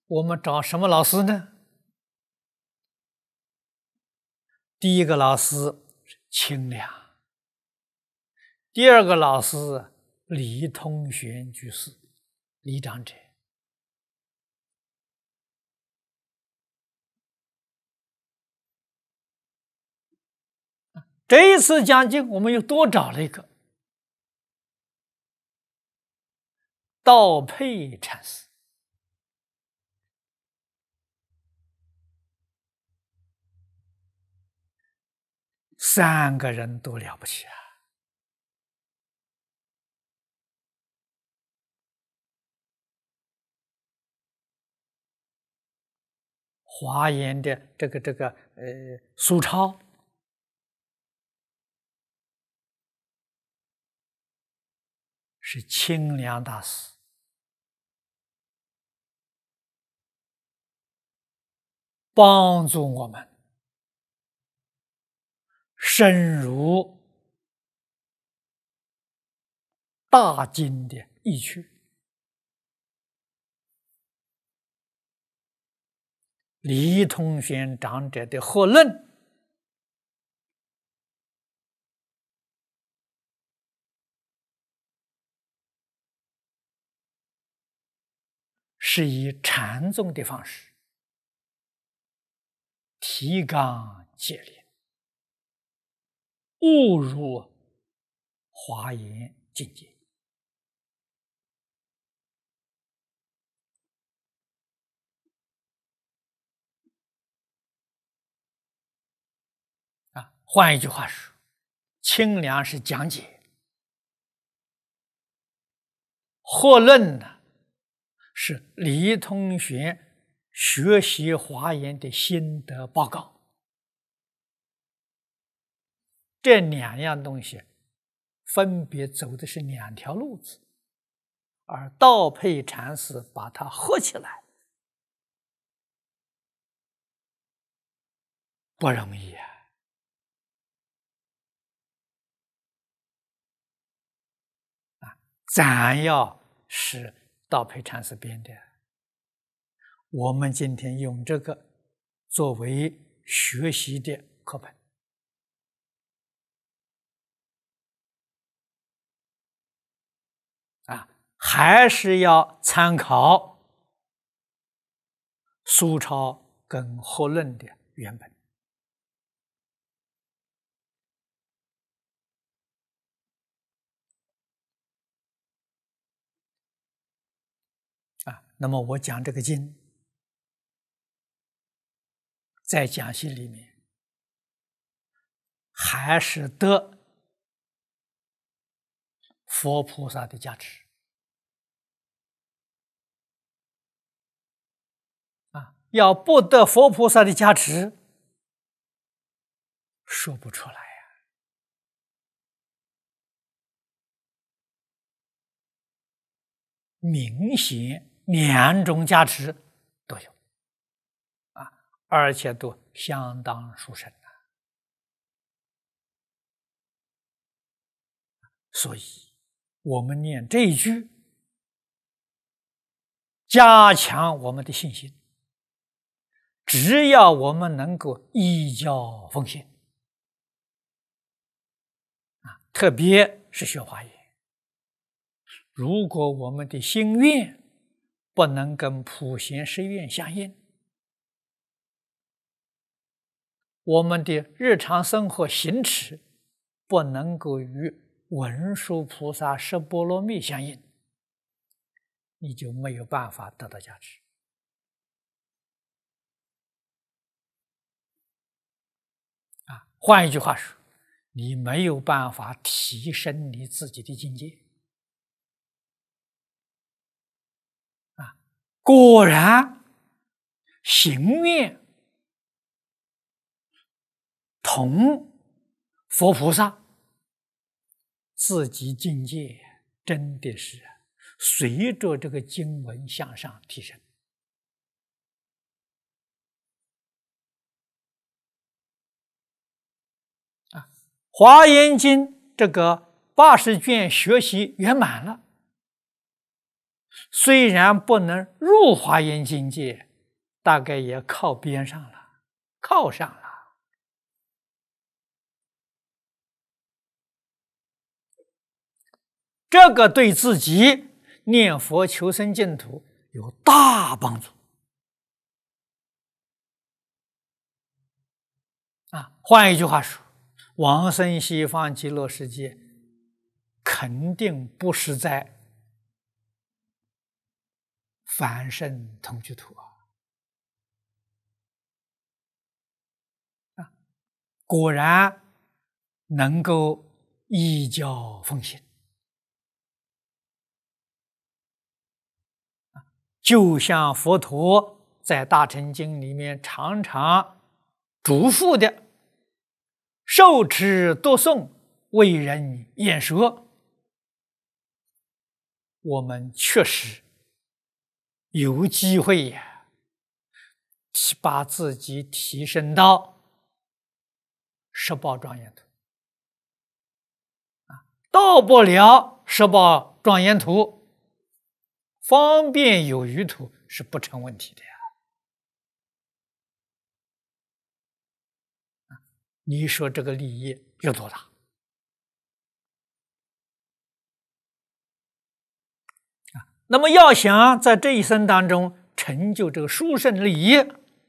我们找什么老师呢？第一个老师是清凉，第二个老师李通玄居士，李长者。这一次讲经，我们又多找了一个道沛禅师。三个人都了不起啊！华严的苏超是清凉大师，帮助我们深入大经的意趣。李通玄长者的惑论是以禅宗的方式提纲挈领，误入华严境界。换一句话说，清凉是讲解，惑论呢是李通玄学习华严的心得报告。这两样东西分别走的是两条路子，而道沛禅师把它合起来，不容易啊！咱要是道沛禅师编的，我们今天用这个作为学习的课本。还是要参考苏超跟惑论的原本。那么我讲这个经，在讲习里面，还是得佛菩萨的加持。要不得佛菩萨的加持，说不出来呀。明显两种加持都有，而且都相当殊胜。所以我们念这一句，加强我们的信心。只要我们能够依教奉行，特别是学华严，如果我们的心愿不能跟普贤誓愿相应，我们的日常生活行持不能够与文殊菩萨十波罗蜜相应，你就没有办法得到加持。换一句话说，你没有办法提升你自己的境界。果然行愿同佛菩萨，自己境界真的是随着这个经文向上提升。华严经这个80卷学习圆满了， 虽然不能入华严境界，大概也靠边上了，靠上了。这个对自己念佛求生净土有大帮助啊！换一句话说，往生西方极乐世界肯定不是在凡圣同居土啊！果然能够依教奉行，就像佛陀在《大乘经》里面常常嘱咐的：受持读诵，为人演说。我们确实有机会呀，把自己提升到十报庄严图到不了十报庄严图，方便有余图是不成问题的呀。你说这个利益有多大？那么要想在这一生当中成就这个殊胜利益，